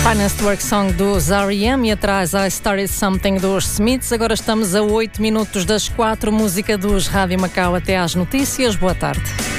Finest Work Song dos R.E.M. e atrás I Started Something dos Smiths. Agora estamos a 8 minutos das 4, música dos Rádio Macau até às notícias. Boa tarde.